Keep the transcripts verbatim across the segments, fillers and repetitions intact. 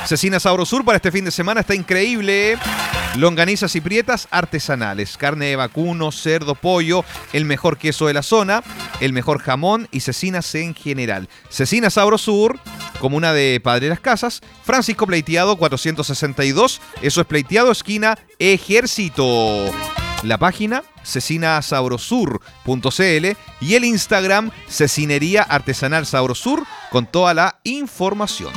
Cecina Sabrosur para este fin de semana está increíble. Longanizas y prietas artesanales, carne de vacuno, cerdo, pollo, el mejor queso de la zona, el mejor jamón y cecinas en general. Cecina Sabrosur, comuna de Padre Las Casas, Francisco Pleiteado cuatrocientos sesenta y dos, eso es Pleiteado, esquina Ejército. La página cecina sabrosur punto c l y el Instagram Cecinería Artesanal Sabrosur con toda la información.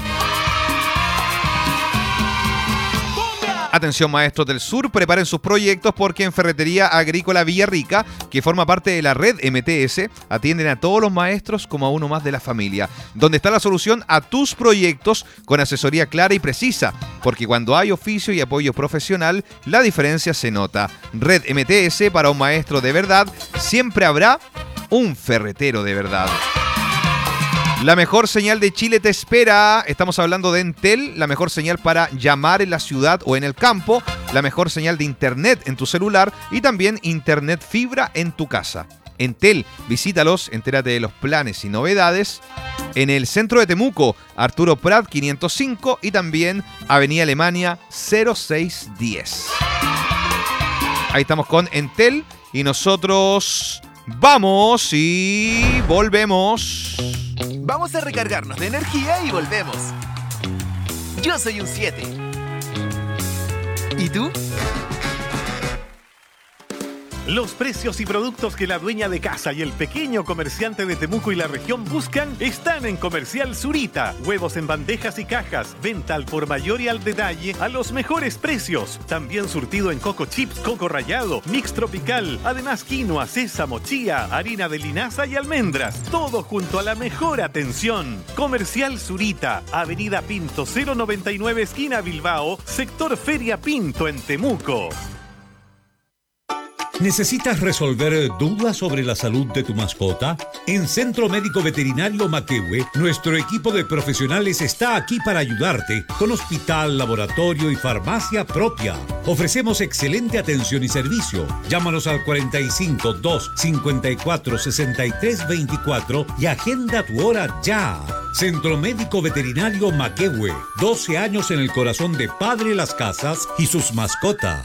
Atención maestros del sur, preparen sus proyectos porque en Ferretería Agrícola Villarrica, que forma parte de la red M T S, atienden a todos los maestros como a uno más de la familia, donde está la solución a tus proyectos con asesoría clara y precisa, porque cuando hay oficio y apoyo profesional, la diferencia se nota. Red M T S, para un maestro de verdad, siempre habrá un ferretero de verdad. La mejor señal de Chile te espera. Estamos hablando de Entel, la mejor señal para llamar en la ciudad o en el campo, la mejor señal de internet en tu celular y también internet fibra en tu casa. Entel, visítalos, entérate de los planes y novedades en el centro de Temuco, Arturo Prat quinientos cinco y también Avenida Alemania cero seis diez. Ahí estamos con Entel y nosotros vamos y volvemos. Vamos a recargarnos de energía y volvemos. Yo soy un siete. ¿Y tú? Los precios y productos que la dueña de casa y el pequeño comerciante de Temuco y la región buscan están en Comercial Zurita. Huevos en bandejas y cajas, venta al por mayor y al detalle a los mejores precios. También surtido en coco chips, coco rallado, mix tropical, además quinoa, sésamo, chía, harina de linaza y almendras. Todo junto a la mejor atención. Comercial Zurita, Avenida Pinto cero noventa y nueve, esquina Bilbao, sector Feria Pinto en Temuco. ¿Necesitas resolver dudas sobre la salud de tu mascota? En Centro Médico Veterinario Maquehue, nuestro equipo de profesionales está aquí para ayudarte, con hospital, laboratorio y farmacia propia. Ofrecemos excelente atención y servicio. Llámanos al cuarenta y cinco, dos, cincuenta y cuatro, sesenta y tres veinticuatro y agenda tu hora ya. Centro Médico Veterinario Maquehue, doce años en el corazón de Padre Las Casas y sus mascotas.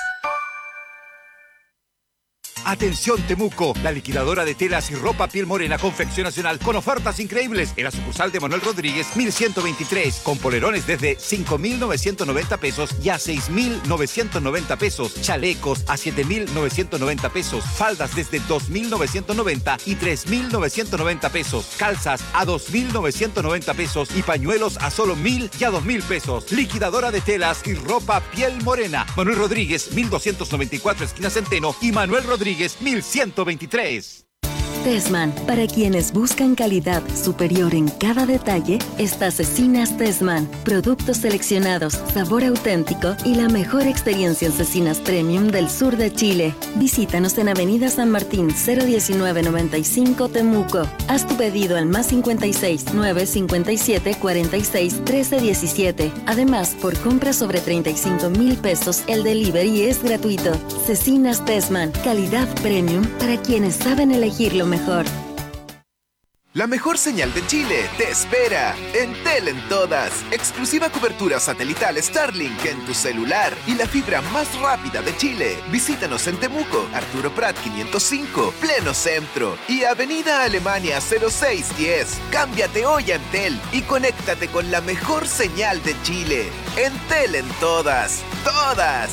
Atención Temuco, la liquidadora de telas y ropa Piel Morena Confección Nacional con ofertas increíbles en la sucursal de Manuel Rodríguez mil ciento veintitrés, con polerones desde cinco mil novecientos noventa pesos y a seis mil novecientos noventa pesos, chalecos a siete mil novecientos noventa pesos, faldas desde dos mil novecientos noventa y tres mil novecientos noventa pesos, calzas a dos mil novecientos noventa pesos y pañuelos a solo mil y a dos mil pesos. Liquidadora de telas y ropa Piel Morena, Manuel Rodríguez mil doscientos noventa y cuatro, esquina Centeno, y Manuel Rodríguez mil ciento veintitrés. Tessman, para quienes buscan calidad superior en cada detalle, está Cecinas Tessman. Productos seleccionados, sabor auténtico y la mejor experiencia en cecinas premium del sur de Chile. Visítanos en Avenida San Martín cero diecinueve noventa y cinco Temuco. Haz tu pedido al más cincuenta y seis, nueve cincuenta y siete, cuarenta y seis, trece diecisiete. Además, por compra sobre treinta y cinco mil pesos, el delivery es gratuito. Cecinas Tessman, calidad premium para quienes saben elegir lo mejor. Mejor. La mejor señal de Chile te espera. Entel en todas. Exclusiva cobertura satelital Starlink en tu celular y la fibra más rápida de Chile. Visítanos en Temuco, Arturo Prat quinientos cinco, pleno centro, y Avenida Alemania cero seis diez. Cámbiate hoy a Entel y conéctate con la mejor señal de Chile. Entel en todas. Todas.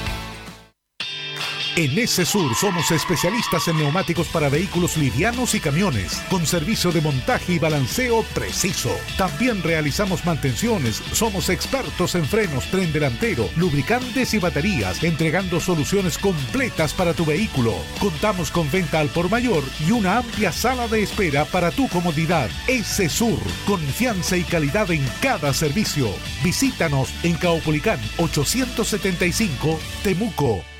En S-Sur somos especialistas en neumáticos para vehículos livianos y camiones, con servicio de montaje y balanceo preciso. También realizamos mantenciones, somos expertos en frenos, tren delantero, lubricantes y baterías, entregando soluciones completas para tu vehículo. Contamos con venta al por mayor y una amplia sala de espera para tu comodidad. S-Sur, confianza y calidad en cada servicio. Visítanos en Caupolicán ochocientos setenta y cinco, Temuco.